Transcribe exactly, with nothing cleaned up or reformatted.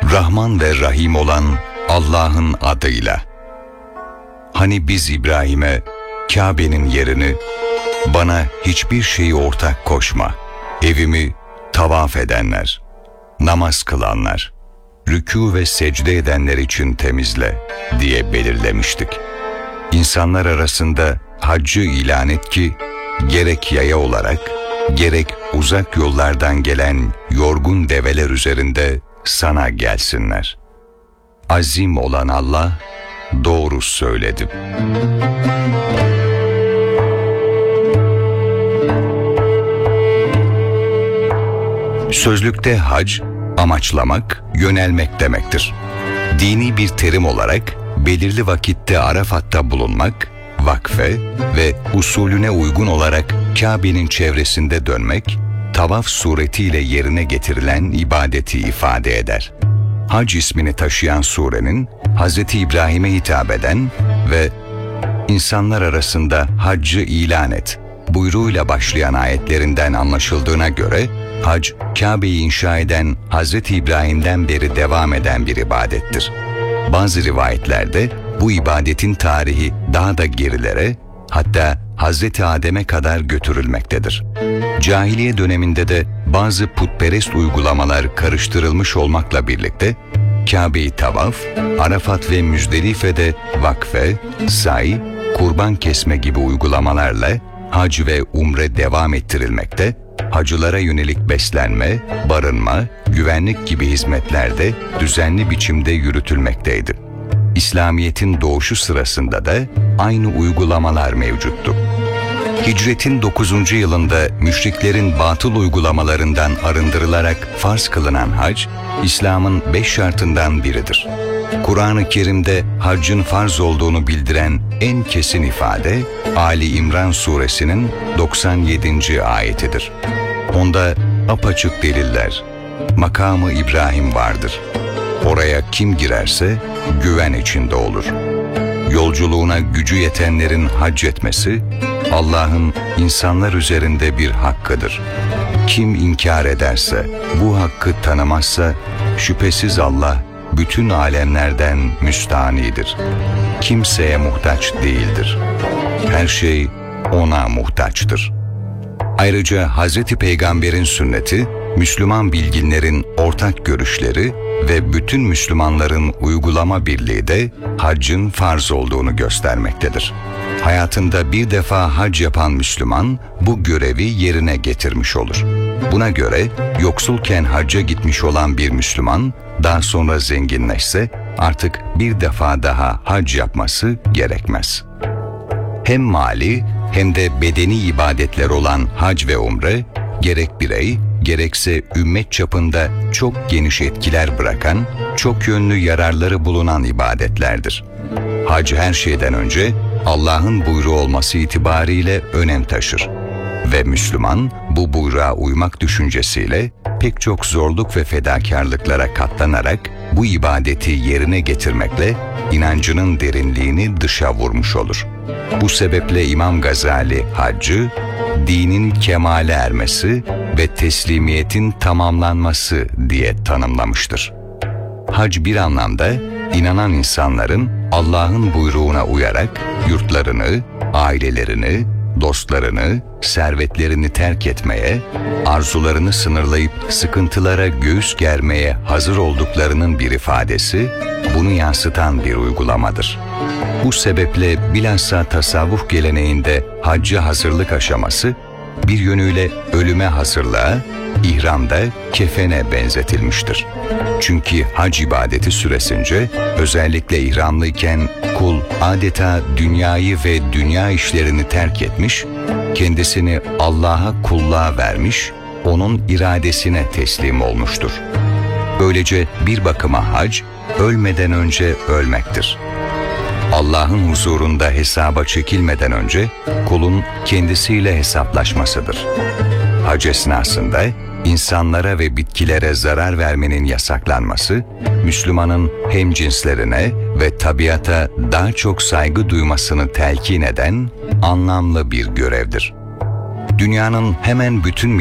Rahman ve Rahim olan Allah'ın adıyla. Hani biz İbrahim'e Kabe'nin yerini, bana hiçbir şeyi ortak koşma, evimi tavaf edenler, namaz kılanlar, rükû ve secde edenler için temizle diye belirlemiştik. İnsanlar arasında haccı ilan et ki, gerek yaya olarak, gerek uzak yollardan gelen yorgun develer üzerinde sana gelsinler. Azim olan Allah doğru söyledi. Sözlükte hac, amaçlamak, yönelmek demektir. Dini bir terim olarak belirli vakitte Arafat'ta bulunmak, vakfe ve usulüne uygun olarak Kabe'nin çevresinde dönmek, tavaf suretiyle yerine getirilen ibadeti ifade eder. Hac ismini taşıyan surenin Hazreti İbrahim'e hitap eden ve insanlar arasında haccı ilan et buyruğuyla başlayan ayetlerinden anlaşıldığına göre, hac, Kabe'yi inşa eden Hazreti İbrahim'den beri devam eden bir ibadettir. Bazı rivayetlerde bu ibadetin tarihi daha da gerilere, hatta Hazreti Adem'e kadar götürülmektedir. Cahiliye döneminde de bazı putperest uygulamalar karıştırılmış olmakla birlikte, Kabe'yi tavaf, Arafat ve Müzdelife'de vakfe, say, kurban kesme gibi uygulamalarla hac ve umre devam ettirilmekte, hacılara yönelik beslenme, barınma, güvenlik gibi hizmetler de düzenli biçimde yürütülmekteydi. İslamiyet'in doğuşu sırasında da aynı uygulamalar mevcuttu. Hicretin dokuzuncu yılında müşriklerin batıl uygulamalarından arındırılarak farz kılınan hac, İslam'ın beş şartından biridir. Kur'an-ı Kerim'de haccın farz olduğunu bildiren en kesin ifade, Ali İmran suresinin doksan yedinci ayetidir. Onda apaçık deliller, makamı İbrahim vardır. Oraya kim girerse güven içinde olur. Yolculuğuna gücü yetenlerin hac etmesi, Allah'ın insanlar üzerinde bir hakkıdır. Kim inkar ederse, bu hakkı tanımazsa, şüphesiz Allah bütün alemlerden müstanidir. Kimseye muhtaç değildir. Her şey ona muhtaçtır. Ayrıca Hazreti Peygamber'in sünneti, Müslüman bilginlerin ortak görüşleri ve bütün Müslümanların uygulama birliği de haccın farz olduğunu göstermektedir. Hayatında bir defa hac yapan Müslüman bu görevi yerine getirmiş olur. Buna göre yoksulken hacca gitmiş olan bir Müslüman daha sonra zenginleşse artık bir defa daha hac yapması gerekmez. Hem mali hem de bedeni ibadetler olan hac ve umre gerek birey gerekse ümmet çapında çok geniş etkiler bırakan, çok yönlü yararları bulunan ibadetlerdir. Hac her şeyden önce Allah'ın buyruğu olması itibariyle önem taşır ve Müslüman bu buyruğa uymak düşüncesiyle pek çok zorluk ve fedakarlıklara katlanarak bu ibadeti yerine getirmekle inancının derinliğini dışa vurmuş olur. Bu sebeple İmam Gazali haccı, dinin kemale ermesi ve teslimiyetin tamamlanması diye tanımlamıştır. Hac bir anlamda inanan insanların Allah'ın buyruğuna uyarak yurtlarını, ailelerini, dostlarını, servetlerini terk etmeye, arzularını sınırlayıp sıkıntılara göğüs germeye hazır olduklarının bir ifadesi, bunu yansıtan bir uygulamadır. Bu sebeple bilhassa tasavvuf geleneğinde hacca hazırlık aşaması, bir yönüyle ölüme hazırlığa, ihramda kefene benzetilmiştir. Çünkü hac ibadeti süresince, özellikle ihramlıyken kul adeta dünyayı ve dünya işlerini terk etmiş, kendisini Allah'a kulluğa vermiş, onun iradesine teslim olmuştur. Böylece bir bakıma hac, ölmeden önce ölmektir. Allah'ın huzurunda hesaba çekilmeden önce kulun kendisiyle hesaplaşmasıdır. Hac esnasında insanlara ve bitkilere zarar vermenin yasaklanması, Müslümanın hemcinslerine ve tabiata daha çok saygı duymasını telkin eden anlamlı bir görevdir. Dünyanın hemen bütün